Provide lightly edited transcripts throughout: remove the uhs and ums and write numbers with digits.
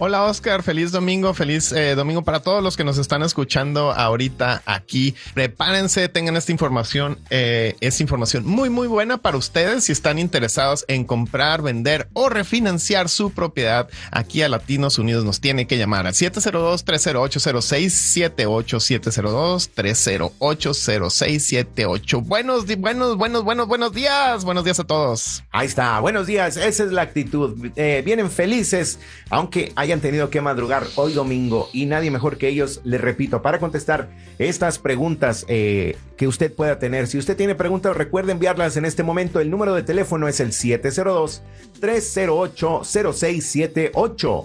Hola Oscar, feliz domingo para todos los que nos están escuchando ahorita aquí. Prepárense, tengan esta información, es información muy muy buena para ustedes si están interesados en comprar, vender o refinanciar su propiedad. Aquí a Latinos Unidos nos tiene que llamar al 702-308-0678, 702-308-0678. Buenos días a todos. Ahí está, buenos días, esa es la actitud. Vienen felices, aunque hayan tenido que madrugar hoy domingo, y nadie mejor que ellos, les repito, para contestar estas preguntas que usted pueda tener. Si usted tiene preguntas, recuerde enviarlas en este momento. El número de teléfono es el 702-308-0678,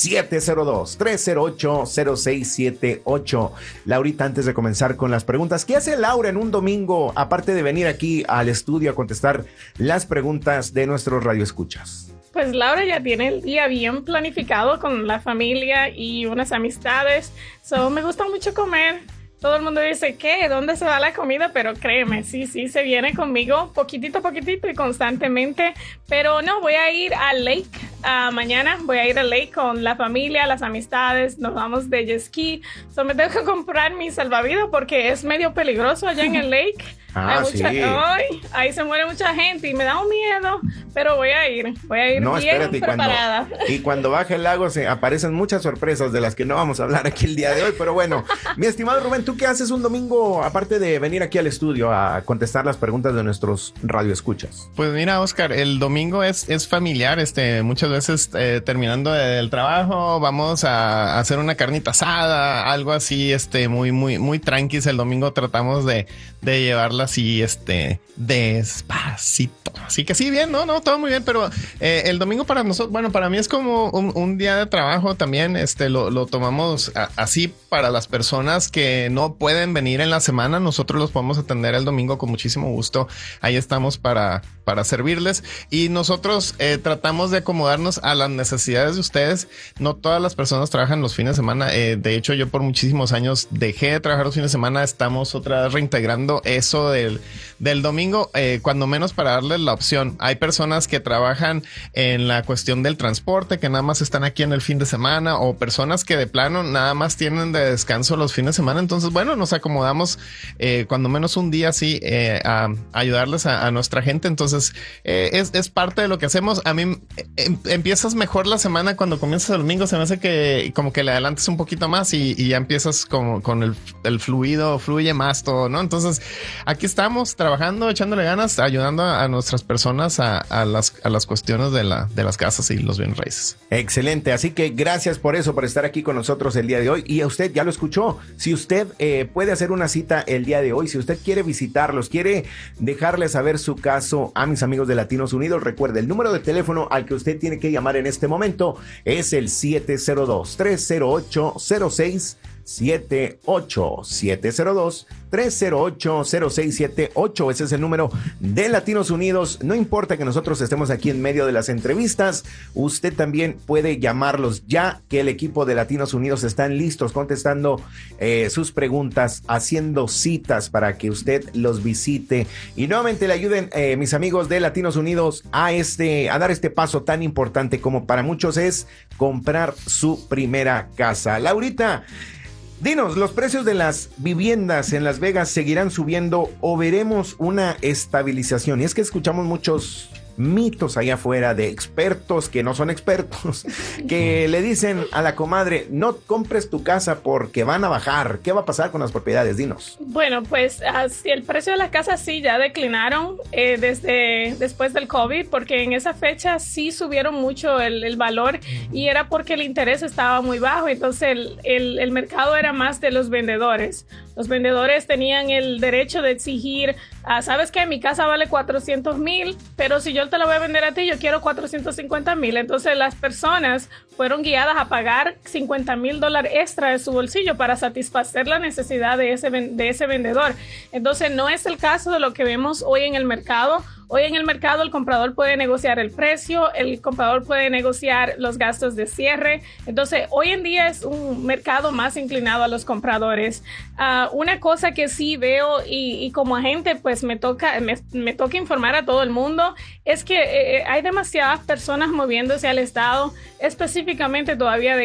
702-308-0678. Laurita, antes de comenzar con las preguntas, ¿qué hace Laura en un domingo, aparte de venir aquí al estudio a contestar las preguntas de nuestros radioescuchas? Pues Laura ya tiene el día bien planificado con la familia y unas amistades. Me gusta mucho comer. Todo el mundo dice, ¿qué? ¿Dónde se va la comida? Pero créeme, sí, se viene conmigo poquitito y constantemente. Pero no, voy a ir al lake mañana. Voy a ir al lake con la familia, las amistades. Nos vamos de jet ski. Me tengo que comprar mi salvavidas porque es medio peligroso allá en el lake. Sí. Ahí se muere mucha gente y me da un miedo, pero voy a ir bien preparada. Y cuando baje el lago se aparecen muchas sorpresas de las que no vamos a hablar aquí el día de hoy, pero bueno, mi estimado Rubén, ¿tú qué haces un domingo aparte de venir aquí al estudio a contestar las preguntas de nuestros radioescuchas? Pues mira, Oscar, el domingo es familiar, muchas veces terminando el trabajo vamos a hacer una carnita asada, algo así, muy tranquis. El domingo tratamos de llevarla así, despacito. Así que sí, bien, no, todo muy bien, pero el domingo para nosotros, bueno, para mí es como un día de trabajo también. Lo tomamos así para las personas que no pueden venir en la semana. Nosotros los podemos atender el domingo con muchísimo gusto. Ahí estamos para servirles, y nosotros tratamos de acomodarnos a las necesidades de ustedes. No todas las personas trabajan los fines de semana. De hecho, yo por muchísimos años dejé de trabajar los fines de semana. Estamos otra vez reintegrando eso del domingo, cuando menos para darles la opción. Hay personas que trabajan en la cuestión del transporte, que nada más están aquí en el fin de semana, o personas que de plano nada más tienen de descanso los fines de semana. Entonces, bueno, nos acomodamos cuando menos un día así a ayudarles a nuestra gente. Entonces, es parte de lo que hacemos. A mí empiezas mejor la semana cuando comienzas el domingo. Se me hace que como que le adelantes un poquito más y ya empiezas con el fluye más todo, ¿no? Entonces, aquí estamos trabajando, echándole ganas, ayudando a nuestras personas a las cuestiones de las casas y los bienes raíces. Excelente, así que gracias por eso, por estar aquí con nosotros el día de hoy. Y a usted ya lo escuchó, si usted puede hacer una cita el día de hoy, si usted quiere visitarlos, quiere dejarle saber su caso a mis amigos de Latinos Unidos, recuerde, el número de teléfono al que usted tiene que llamar en este momento es el 702-308-0678, 702-308-0678. Ese es el número de Latinos Unidos. No importa que nosotros estemos aquí en medio de las entrevistas, usted también puede llamarlos, ya que el equipo de Latinos Unidos están listos contestando sus preguntas, haciendo citas para que usted los visite y nuevamente le ayuden, mis amigos de Latinos Unidos, a dar este paso tan importante como para muchos es comprar su primera casa. Laurita, dinos, ¿los precios de las viviendas en Las Vegas seguirán subiendo o veremos una estabilización? Y es que escuchamos muchos mitos allá afuera de expertos que no son expertos, que le dicen a la comadre, no compres tu casa porque van a bajar. ¿Qué va a pasar con las propiedades? Dinos. Bueno, pues si el precio de las casas sí ya declinaron después del COVID, porque en esa fecha sí subieron mucho el valor y era porque el interés estaba muy bajo. Entonces el mercado era más de los vendedores. Los vendedores tenían el derecho de exigir, ¿sabes qué? Mi casa vale 400,000, pero si yo te la voy a vender a ti, yo quiero 450,000. Entonces las personas fueron guiadas a pagar $50,000 extra de su bolsillo para satisfacer la necesidad de ese vendedor. Entonces no es el caso de lo que vemos hoy en el mercado. Hoy en el mercado el comprador puede negociar el precio, el comprador puede negociar los gastos de cierre. Entonces hoy en día es un mercado más inclinado a los compradores. Una cosa que sí veo y como agente pues me toca informar a todo el mundo es que hay demasiadas personas moviéndose al estado, específicamente todavía de